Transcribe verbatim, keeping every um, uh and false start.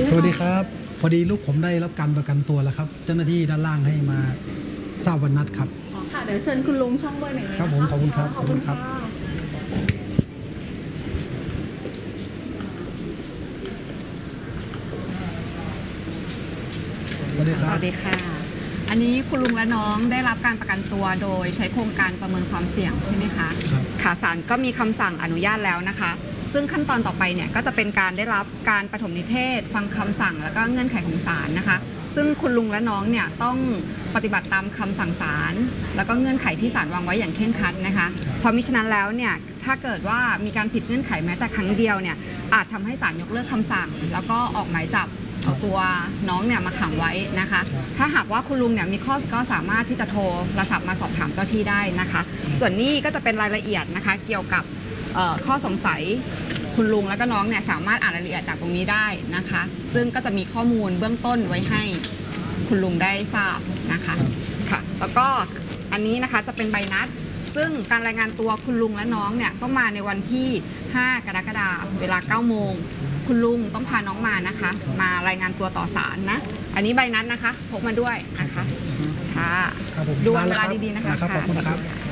สวัสดีครับพอดีลูกผมได้รับการประกันตัวแล้วครับเจ้าหน้าที่ด้านล่างให้มาทราบวันนัดครับอ๋อค่ะเดี๋ยวเชิญคุณลุงช่องเบอร์หนึ่งเลยครับผมขอบคุณครับขอบคุณครับสวัสดีคสรับวัสดีค่ะ อันนี้คุณลุงและน้องได้รับการประกันตัวโดยใช้โครงการประเมินความเสี่ยงใช่ไหมคะครับค่ะศาลก็มีคำสั่งอนุญาตแล้วนะคะ ซึ่งขั้นตอนต่อไปเนี่ยก็จะเป็นการได้รับการปฐมนิเทศ ฟังคำสั่งแล้วก็เงื่อนไขของศาลนะคะ ซึ่งคุณลุงและน้องเนี่ยต้องปฏิบัติตามคำสั่งศาลแล้วก็เงื่อนไขที่ศาลวางไว้อย่างเคร่งครัดนะคะเพราะมิฉะนั้นแล้วเนี่ยถ้าเกิดว่ามีการผิดเงื่อนไขแม้แต่ครั้งเดียวเนี่ยอาจทำให้ศาลยกเลิกคำสั่ง แล้วก็ออกหมายจับเอาตัวน้องเนี่ยมาขังไว้นะคะ ถ้าหากว่าคุณลุงเนี่ยมีข้อก็สามารถที่จะโทรศัพท์มาสอบถามเจ้าที่ได้นะคะ ส่วนนี้ก็จะเป็นรายละเอียดนะคะเกี่ยวกับเอ่อข้อสงสัยคุณลุงและก็น้องเนี่ยสามารถอ่านรายละเอียดจากตรงนี้ได้นะคะ ซึ่งก็จะมีข้อมูลเบื้องต้นไว้ให้คุณลุงได้ทราบนะคะค่ะแล้วก็อันนี้นะคะจะเป็นใบนัด ซึ่งการรายงานตัวคุณลุงและน้องเนี่ยต้องมาในวันที่ ห้ากรกฎาคมเวลา เก้าโมงคุณลุงต้องพาน้องมานะคะ มารายงานตัวต่อศาลนะ อันนี้ใบนัดนะคะพกมาด้วยนะคะค่ะครับผมดูวันเวลาดีๆนะคะครับขอบคุณครับะ